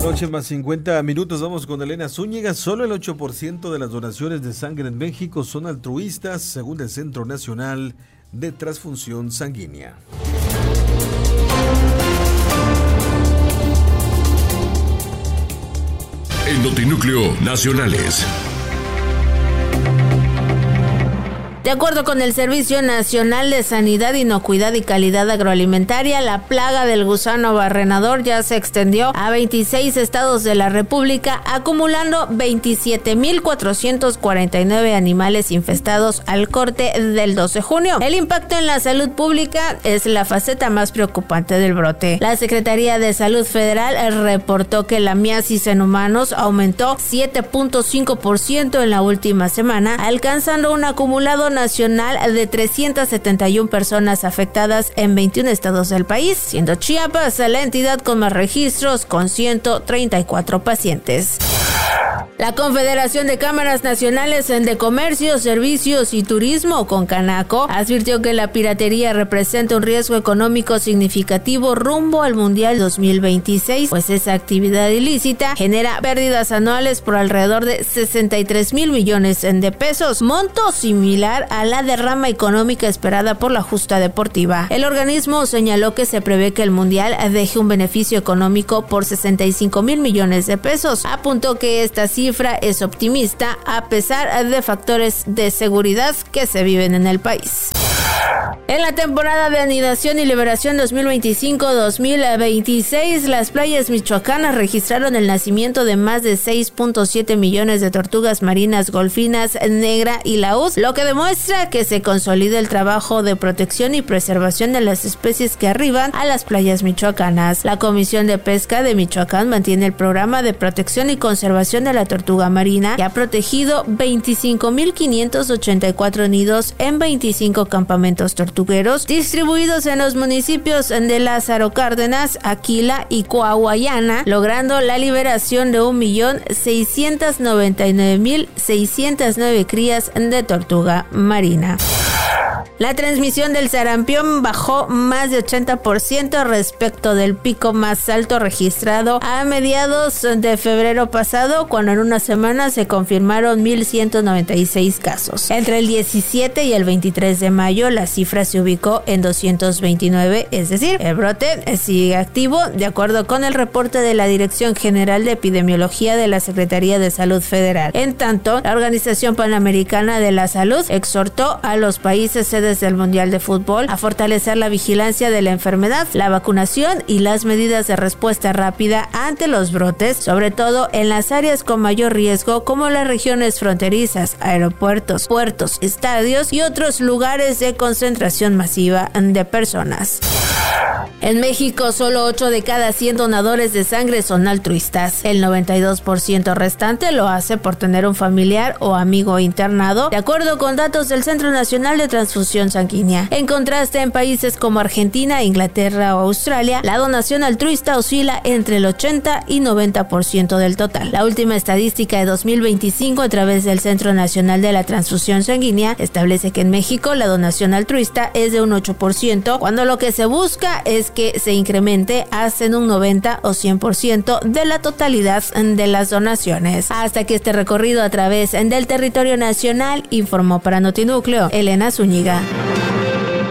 Noche más 50 minutos, vamos con Elena Zúñiga. Solo el 8% de las donaciones de sangre en México son altruistas, según el Centro Nacional de Transfusión Sanguínea. En Notinúcleo Nacionales. De acuerdo con el Servicio Nacional de Sanidad, Inocuidad y Calidad Agroalimentaria, la plaga del gusano barrenador ya se extendió a 26 estados de la República, acumulando 27,449 animales infestados al corte del 2 de junio. El impacto en la salud pública es la faceta más preocupante del brote. La Secretaría de Salud Federal reportó que la miasis en humanos aumentó 7.5% en la última semana, alcanzando un acumulado nacional de 371 personas afectadas en 21 estados del país, siendo Chiapas la entidad con más registros, con 134 pacientes. La Confederación de Cámaras Nacionales de Comercio, Servicios y Turismo, CONCANACO, advirtió que la piratería representa un riesgo económico significativo rumbo al Mundial 2026, pues esa actividad ilícita genera pérdidas anuales por alrededor de 63,000 millones de pesos, monto similar a la derrama económica esperada por la justa deportiva. El organismo señaló que se prevé que el Mundial deje un beneficio económico por 65,000 millones de pesos. Apuntó que esta cifra es optimista a pesar de factores de seguridad que se viven en el país. En la temporada de anidación y liberación 2025-2026, las playas michoacanas registraron el nacimiento de más de 6.7 millones de tortugas marinas golfinas negra y laúd, lo que demuestra que se consolida el trabajo de protección y preservación de las especies que arriban a las playas michoacanas. La Comisión de Pesca de Michoacán mantiene el programa de protección y conservación de la tortuga marina, que ha protegido 25,584 nidos en 25 campamentos tortugueros distribuidos en los municipios de Lázaro Cárdenas, Aquila y Coahuayana, logrando la liberación de 1,699,609 crías de tortuga marina. La transmisión del sarampión bajó más de 80% respecto del pico más alto registrado a mediados de febrero pasado, cuando en una semana se confirmaron 1,196 casos. Entre el 17 y el 23 de mayo la cifra se ubicó en 229, es decir, el brote sigue activo, de acuerdo con el reporte de la Dirección General de Epidemiología de la Secretaría de Salud Federal. En tanto, la Organización Panamericana de la Salud exhortó a los países sedes del Mundial de Fútbol a fortalecer la vigilancia de la enfermedad, la vacunación y las medidas de respuesta rápida ante los brotes, sobre todo en las áreas con mayor riesgo como las regiones fronterizas, aeropuertos, puertos, estadios y otros lugares de concentración masiva de personas. En México, solo 8 de cada 100 donadores de sangre son altruistas. El 92% restante lo hace por tener un familiar o amigo internado, de acuerdo con datos del Centro Nacional de Transfusión Sanguínea. En contraste, en países como Argentina, Inglaterra o Australia, la donación altruista oscila entre el 80 y 90% del total. La última estadística de 2025 a través del Centro Nacional de la Transfusión Sanguínea establece que en México la donación altruista es de un 8%, cuando lo que se busca es que se incremente hasta en un 90 o 100% de la totalidad de las donaciones. Hasta aquí este recorrido a través del territorio nacional, informó para Notinúcleo Elena Zúñiga.